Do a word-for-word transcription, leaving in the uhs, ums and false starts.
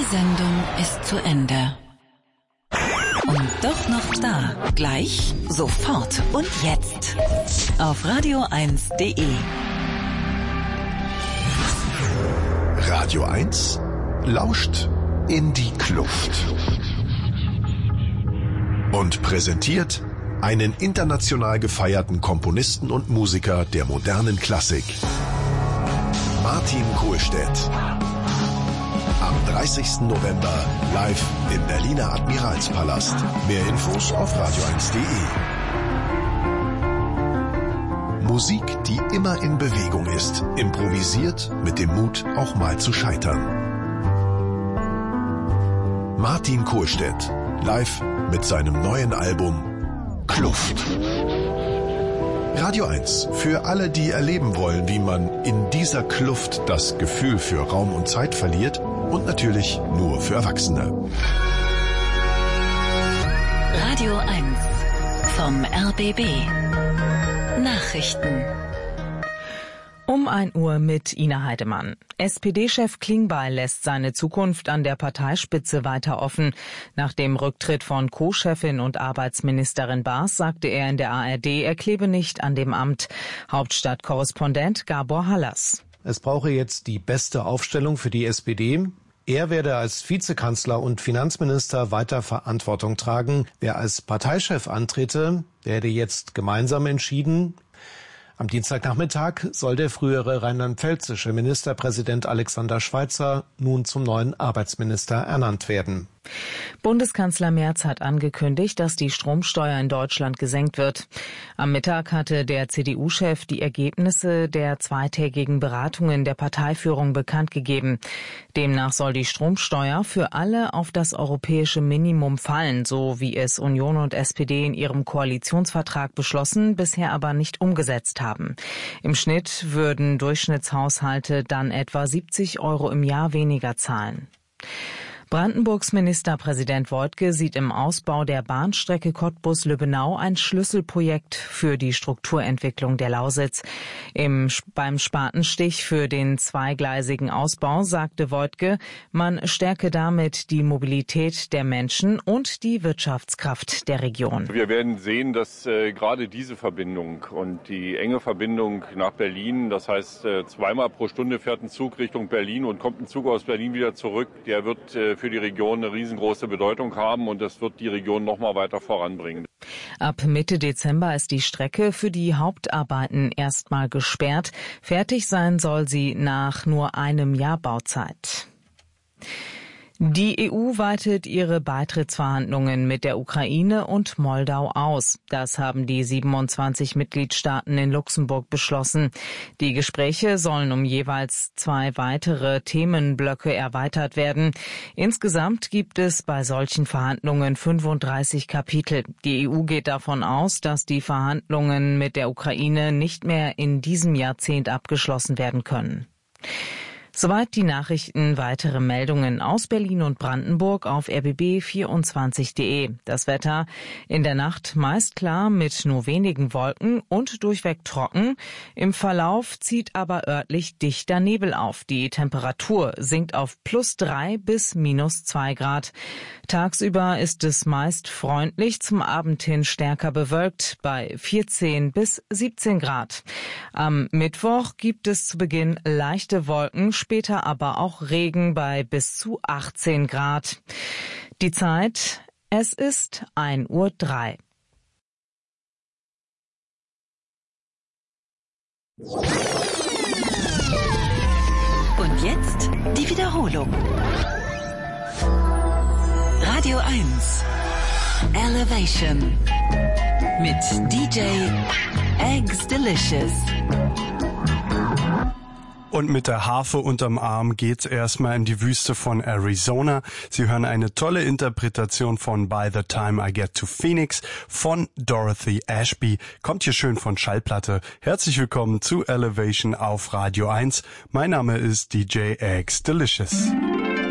Sendung ist zu Ende. Und doch noch da. Gleich, sofort und jetzt. Auf radio eins punkt de. Radio eins lauscht in die Kluft und präsentiert einen international gefeierten Komponisten und Musiker der modernen Klassik, Martin Kohlstedt. Am dreißigsten November live im Berliner Admiralspalast. Mehr Infos auf radio eins punkt de. Musik, die immer in Bewegung ist, improvisiert mit dem Mut, auch mal zu scheitern. Martin Kohlstedt, live mit seinem neuen Album Kluft. Radio eins, für alle, die erleben wollen, wie man in dieser Kluft das Gefühl für Raum und Zeit verliert, und natürlich nur für Erwachsene. Radio eins vom R B B. Nachrichten. Um ein Uhr mit Ina Heidemann. S P D-Chef Klingbeil lässt seine Zukunft an der Parteispitze weiter offen. Nach dem Rücktritt von Co-Chefin und Arbeitsministerin Baas sagte er in der A R D, er klebe nicht an dem Amt. Hauptstadtkorrespondent Gabor Hallas. Es brauche jetzt die beste Aufstellung für die S P D. Er werde als Vizekanzler und Finanzminister weiter Verantwortung tragen. Wer als Parteichef antrete, werde jetzt gemeinsam entschieden. Am Dienstagnachmittag soll der frühere rheinland-pfälzische Ministerpräsident Alexander Schweitzer nun zum neuen Arbeitsminister ernannt werden. Bundeskanzler Merz hat angekündigt, dass die Stromsteuer in Deutschland gesenkt wird. Am Mittag hatte der C D U-Chef die Ergebnisse der zweitägigen Beratungen der Parteiführung bekannt gegeben. Demnach soll die Stromsteuer für alle auf das europäische Minimum fallen, so wie es Union und S P D in ihrem Koalitionsvertrag beschlossen, bisher aber nicht umgesetzt haben. Im Schnitt würden Durchschnittshaushalte dann etwa siebzig Euro im Jahr weniger zahlen. Brandenburgs Ministerpräsident Woidke sieht im Ausbau der Bahnstrecke Cottbus-Lübbenau ein Schlüsselprojekt für die Strukturentwicklung der Lausitz. Im, beim Spatenstich für den zweigleisigen Ausbau sagte Woidke, man stärke damit die Mobilität der Menschen und die Wirtschaftskraft der Region. Wir werden sehen, dass äh, gerade diese Verbindung und die enge Verbindung nach Berlin, das heißt äh, zweimal pro Stunde fährt ein Zug Richtung Berlin und kommt ein Zug aus Berlin wieder zurück, der wird äh, für die Region eine riesengroße Bedeutung haben und das wird die Region noch mal weiter voranbringen. Ab Mitte Dezember ist die Strecke für die Hauptarbeiten erstmal gesperrt. Fertig sein soll sie nach nur einem Jahr Bauzeit. Die E U weitet ihre Beitrittsverhandlungen mit der Ukraine und Moldau aus. Das haben die siebenundzwanzig Mitgliedstaaten in Luxemburg beschlossen. Die Gespräche sollen um jeweils zwei weitere Themenblöcke erweitert werden. Insgesamt gibt es bei solchen Verhandlungen fünfunddreißig Kapitel. Die E U geht davon aus, dass die Verhandlungen mit der Ukraine nicht mehr in diesem Jahrzehnt abgeschlossen werden können. Soweit die Nachrichten. Weitere Meldungen aus Berlin und Brandenburg auf r b b vierundzwanzig punkt de. Das Wetter in der Nacht meist klar mit nur wenigen Wolken und durchweg trocken. Im Verlauf zieht aber örtlich dichter Nebel auf. Die Temperatur sinkt auf plus drei bis minus zwei Grad. Tagsüber ist es meist freundlich, zum Abend hin stärker bewölkt bei vierzehn bis siebzehn Grad. Am Mittwoch gibt es zu Beginn leichte Wolken, später aber auch Regen bei bis zu achtzehn Grad. Die Zeit, es ist ein Uhr drei. Und jetzt die Wiederholung. Radio eins Elevation mit D J Eggs Delicious. Und mit der Harfe unterm Arm geht's erstmal in die Wüste von Arizona. Sie hören eine tolle Interpretation von By the Time I Get to Phoenix von Dorothy Ashby. Kommt hier schön von Schallplatte. Herzlich willkommen zu Elevation auf Radio eins. Mein Name ist D J Eggs Delicious.